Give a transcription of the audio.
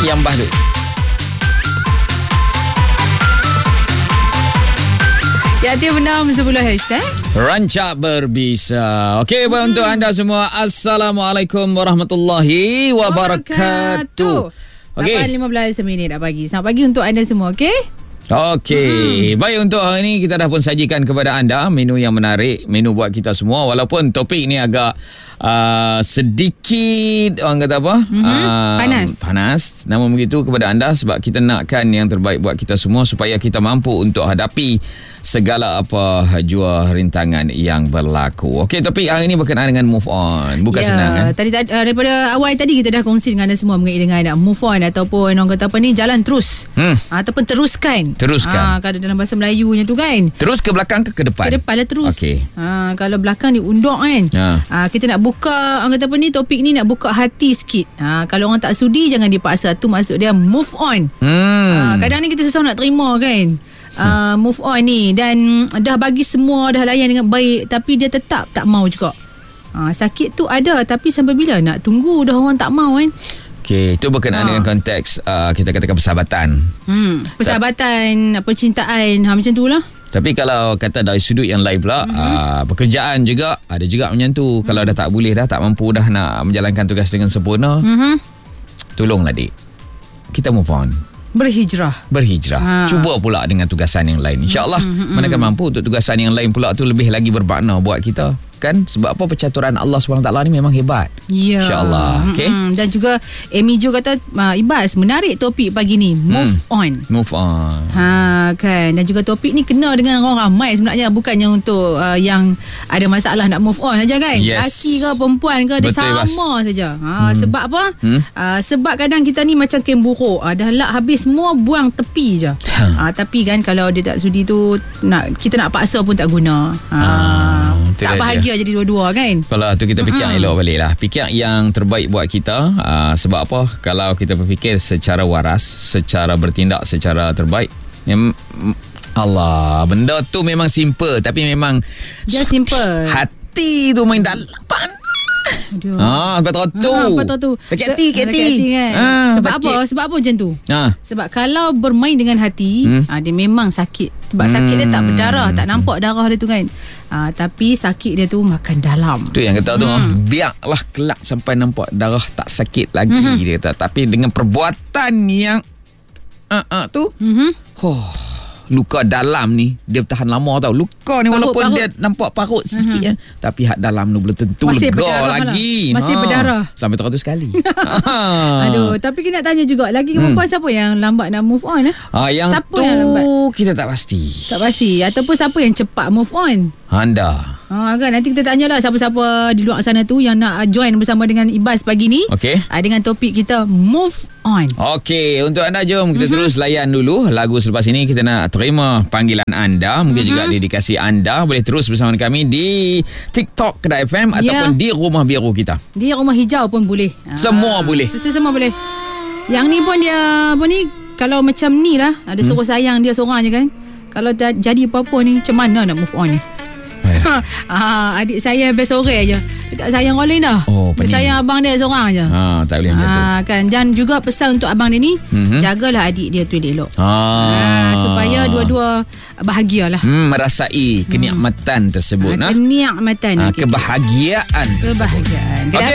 Yang baru. Ya, dia benar 10 hashtag. Rancak berbisa. Okey, untuk anda semua, Assalamualaikum warahmatullahi wabarakatuh. Okey. 8.15 minit dah pagi. Selamat pagi untuk anda semua, okey? Okey. Baik, untuk hari ini kita dah pun sajikan kepada anda menu yang menarik, menu buat kita semua. Walaupun topik ni agak sedikit orang kata apa? Panas. Namun begitu kepada anda sebab kita nakkan yang terbaik buat kita semua supaya kita mampu untuk hadapi segala apa jua rintangan yang berlaku. Okey, topik hari ini berkenaan dengan move on. Bukan senang kan? Tadi daripada awal tadi kita dah kongsi dengan anda semua mengenai dengan move on ataupun orang kata apa ni, jalan terus. Ataupun teruskan. Kalau dalam bahasa Melayunya tu kan. Terus ke belakang ke depan? Ke depan lah terus. Okey. Kalau belakang diunduk kan. Kita nak buka orang kata apa ni, topik ni nak buka hati sikit. Kalau orang tak sudi jangan dipaksa. Tu maksud dia move on. Kadang ni kita susah nak terima kan. Move on ni, dan dah bagi semua, dah layan dengan baik, tapi dia tetap tak mau juga. Sakit tu ada, tapi sampai bila nak tunggu dah orang tak mau kan. Okey, itu berkenaan dengan konteks kita katakan persahabatan. Persahabatan, percintaan, macam tu lah. Tapi kalau kata dari sudut yang lain pula, pekerjaan juga ada juga macam tu. Kalau dah tak boleh dah, tak mampu dah nak menjalankan tugas dengan sempurna, tolonglah dik, kita move on. Berhijrah. Cuba pula dengan tugasan yang lain. InsyaAllah manakala mampu untuk tugasan yang lain pula tu lebih lagi bermakna buat kita. Kan? Sebab apa, percaturan Allah SWT ni memang hebat. Ya. InsyaAllah. Okay? Dan juga Amy Jo kata, Ibas, menarik topik pagi ni. Move on. Kan. Dan juga topik ni kena dengan orang ramai sebenarnya. Bukannya untuk yang ada masalah nak move on saja kan. Yes. Laki ke perempuan ke, dia sama saja. Sebab apa? Sebab kadang kita ni macam kem buruk. Dah lak habis semua, buang tepi je. Tapi kan kalau dia tak sudi tu, kita nak paksa pun tak guna. Tak bahagia jadi dua-dua kan. Kalau tu kita fikir elok balik lah. Fikir yang terbaik buat kita. Sebab apa? Kalau kita berfikir secara waras, secara bertindak secara terbaik, Allah, benda tu memang simple. Tapi memang dia simple. Hati tu main dalam. Betul tu. Sakit hati kan. Sebab apa macam tu? Sebab kalau bermain dengan hati, dia memang sakit. Sebab sakit dia tak berdarah, tak nampak darah dia tu kan. Tapi sakit dia tu makan dalam. Tu yang kata tu, biarlah kelak sampai nampak darah tak sakit lagi, dia kata. Tapi dengan perbuatan yang tu, luka dalam ni dia bertahan lama tau. Luka ni walaupun dia nampak parut sikit tapi hak dalam tu belum tentu masih lega lagi. Masih berdarah sampai 100 kali. Aduh, tapi kita nak tanya juga lagi, perempuan siapa yang lambat nak move on? Yang siapa tu yang lambat? Kita tak pasti. Ataupun siapa yang cepat move on? Anda. Kan nanti kita tanyalah siapa-siapa di luar sana tu yang nak join bersama dengan Ibas pagi ni. Dengan topik kita move on. Okey, untuk anda jom kita terus layan dulu lagu selepas ini. Kita nak terima panggilan anda, mungkin juga dedikasi anda. Boleh terus bersama kami di TikTok Kedah FM ataupun di Rumah Biru kita. Di Rumah Hijau pun boleh. Semua boleh. Semua boleh. Yang ni pun dia apa ni, kalau macam ni lah, ada suruh sayang dia seorang je kan. Kalau jadi apa-apa ni, macam mana nak move on ni? Adik saya best sore je, dia tak sayang orang lain dah. Dia sayang abang dia seorang je. Tak boleh macam tu kan. Dan juga pesan untuk abang dia ni, jagalah adik dia tu elok. Supaya dua-dua bahagialah. Merasai kenikmatan tersebut. Kenikmatan, kebahagiaan tersebut.